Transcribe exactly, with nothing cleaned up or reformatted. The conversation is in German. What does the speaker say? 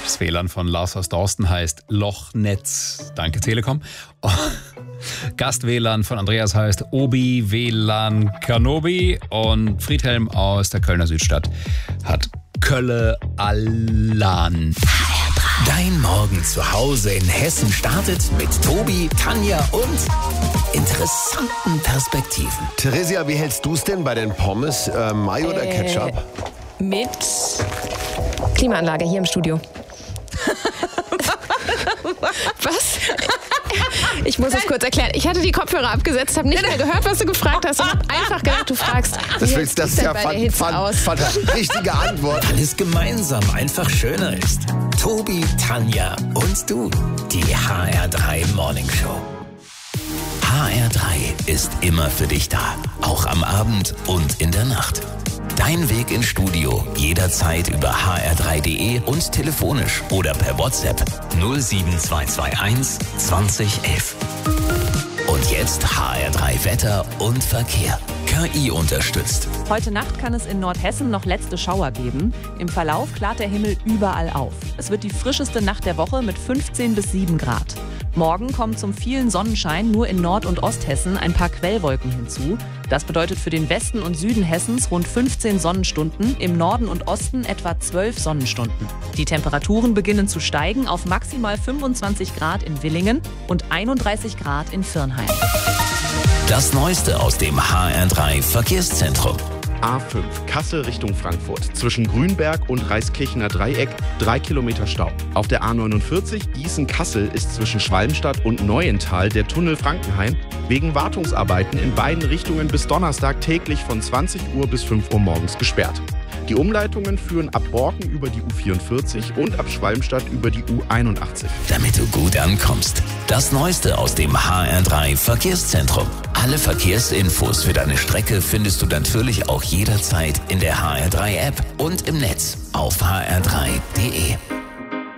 Das W L A N von Lars aus Dorsten heißt Lochnetz. Danke Telekom. Oh. Gast-W L A N von Andreas heißt Obi W L A N Kanobi. Und Friedhelm aus der Kölner Südstadt hat Kölle Allan. Dein Morgen zu Hause in Hessen startet mit Tobi, Tanja und interessanten Perspektiven. Theresia, wie hältst du es denn bei den Pommes? Äh, Mayo oder Äh, Ketchup? Mit Klimaanlage hier im Studio. Was? Ich muss es kurz erklären. Ich hatte die Kopfhörer abgesetzt, habe nicht mehr gehört, was du gefragt hast und habe einfach gedacht, du fragst, Das, wie willst, das sieht's ist denn ja bei der fan, Hitze fan, aus? fan, richtige Antwort. Alles gemeinsam einfach schöner ist. Tobi, Tanja und du. Die H R drei Morning Show. H R drei ist immer für dich da. Auch am Abend und in der Nacht. Dein Weg ins Studio jederzeit über h r drei punkt d e und telefonisch oder per WhatsApp null sieben zwei zwei eins zwanzig elf. Und jetzt H R drei Wetter und Verkehr. K I unterstützt. Heute Nacht kann es in Nordhessen noch letzte Schauer geben. Im Verlauf klart der Himmel überall auf. Es wird die frischeste Nacht der Woche mit fünfzehn bis sieben Grad. Morgen kommen zum vielen Sonnenschein nur in Nord- und Osthessen ein paar Quellwolken hinzu. Das bedeutet für den Westen und Süden Hessens rund fünfzehn Sonnenstunden, im Norden und Osten etwa zwölf Sonnenstunden. Die Temperaturen beginnen zu steigen auf maximal fünfundzwanzig Grad in Willingen und einunddreißig Grad in Virnheim. Das Neueste aus dem H R drei Verkehrszentrum. A fünf, Kassel Richtung Frankfurt. Zwischen Grünberg und Reiskirchener Dreieck drei Kilometer Stau. Auf der A neunundvierzig Gießen-Kassel ist zwischen Schwalmstadt und Neuental der Tunnel Frankenhain wegen Wartungsarbeiten in beiden Richtungen bis Donnerstag täglich von zwanzig Uhr bis fünf Uhr morgens gesperrt. Die Umleitungen führen ab Borken über die U vierundvierzig und ab Schwalmstadt über die U einundachtzig. Damit du gut ankommst. Das Neueste aus dem H R drei Verkehrszentrum. Alle Verkehrsinfos für deine Strecke findest du natürlich auch jederzeit in der H R drei App und im Netz auf h r drei punkt d e.